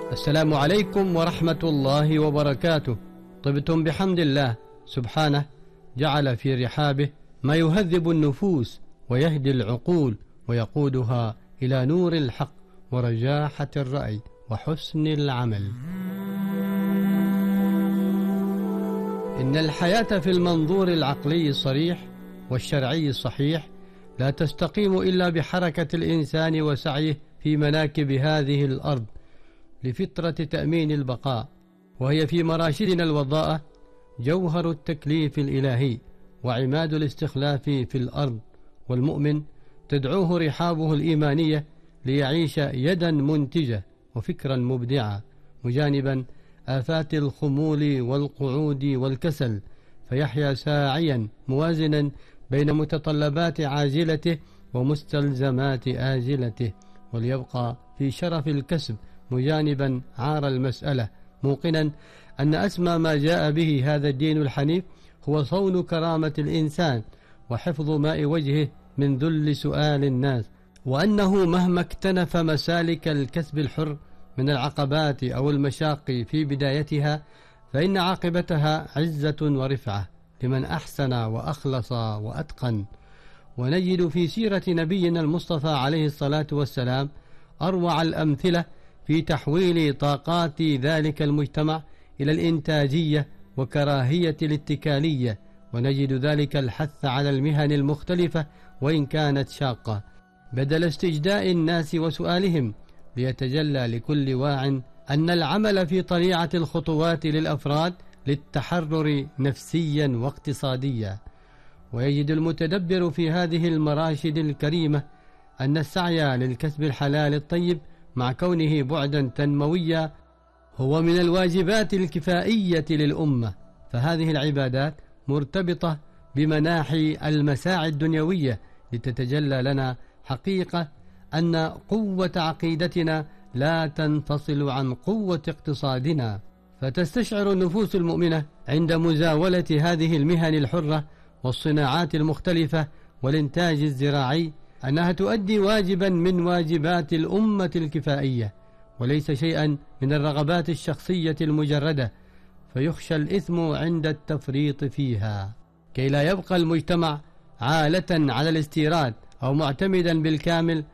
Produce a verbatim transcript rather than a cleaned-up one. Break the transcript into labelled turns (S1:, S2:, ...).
S1: السلام عليكم ورحمة الله وبركاته. طبتم بحمد الله سبحانه، جعل في رحابه ما يهذب النفوس ويهدي العقول ويقودها إلى نور الحق ورجاحة الرأي وحسن العمل. إن الحياة في المنظور العقلي الصريح والشرعي الصحيح لا تستقيم إلا بحركة الإنسان وسعيه في مناكب هذه الأرض لفطرة تأمين البقاء، وهي في مراشدنا الوضاءة جوهر التكليف الإلهي وعماد الاستخلاف في الأرض، والمؤمن تدعوه رحابه الإيمانية ليعيش يدا منتجة وفكرا مبدعا، مجانبا آفات الخمول والقعود والكسل، فيحيا ساعيا موازنا بين متطلبات عاجلته ومستلزمات آجلته، وليبقى في شرف الكسب مجانبا عار المسألة، موقنا أن أسمى ما جاء به هذا الدين الحنيف هو صون كرامة الإنسان وحفظ ماء وجهه من ذل سؤال الناس، وأنه مهما اكتنف مسالك الكسب الحر من العقبات أو المشاق في بدايتها فإن عاقبتها عزة ورفعة لمن أحسن وأخلص وأتقن. ونجد في سيرة نبينا المصطفى عليه الصلاة والسلام أروع الأمثلة في تحويل طاقات ذلك المجتمع إلى الإنتاجية وكراهية الاتكالية، ونجد ذلك الحث على المهن المختلفة وإن كانت شاقة، بدل استجداء الناس وسؤالهم، ليتجلى لكل واع أن العمل في طليعة الخطوات للأفراد للتحرر نفسيا واقتصاديا. ويجد المتدبر في هذه المراشد الكريمة أن السعي للكسب الحلال الطيب مع كونه بعدا تنمويا هو من الواجبات الكفائية للأمة، فهذه العبادات مرتبطة بمناحي المساعي الدنيوية لتتجلى لنا حقيقة أن قوة عقيدتنا لا تنفصل عن قوة اقتصادنا، فتستشعر النفوس المؤمنة عند مزاولة هذه المهن الحرة والصناعات المختلفة والإنتاج الزراعي أنها تؤدي واجبا من واجبات الأمة الكفائية وليس شيئا من الرغبات الشخصية المجردة، فيخشى الإثم عند التفريط فيها كي لا يبقى المجتمع عالة على الاستيراد أو معتمدا بالكامل